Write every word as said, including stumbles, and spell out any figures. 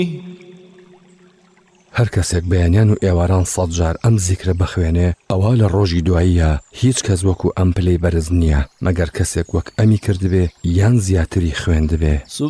هەر کەسێک بەیانیان و ئێواران سەد جار ئەم زیکرە بخوێنێ ئەوە لە ڕۆژی دواییە هیچ کەس وەکو ئەم پلەی بەرز نییە مەگەر کەسێک وەک ئەمی کردبێ یان زیاتری خوێندبێ.